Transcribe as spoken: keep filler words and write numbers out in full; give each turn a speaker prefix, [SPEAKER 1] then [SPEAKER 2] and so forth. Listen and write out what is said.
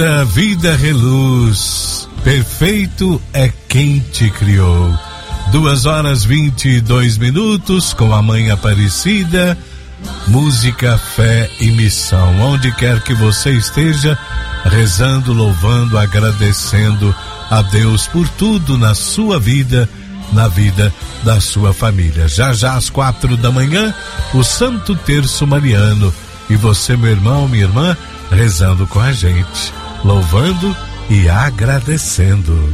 [SPEAKER 1] A vida reluz, perfeito é quem te criou. Duas horas vinte e dois minutos com a Mãe Aparecida, música, fé e missão. Onde quer que você esteja, rezando, louvando, agradecendo a Deus por tudo na sua vida, na vida da sua família. Já já às quatro da manhã, o Santo Terço Mariano. E você, meu irmão, minha irmã, rezando com a gente, louvando e agradecendo.